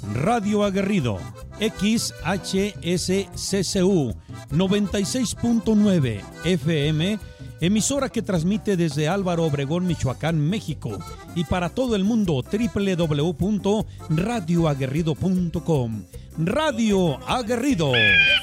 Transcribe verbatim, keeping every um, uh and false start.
Radio Aguerrido, X H S C C U noventa y seis punto nueve F M, emisora que transmite desde Álvaro Obregón, Michoacán, México, y para todo el mundo doble u doble u doble u punto radio aguerrido punto com. Radio Aguerrido.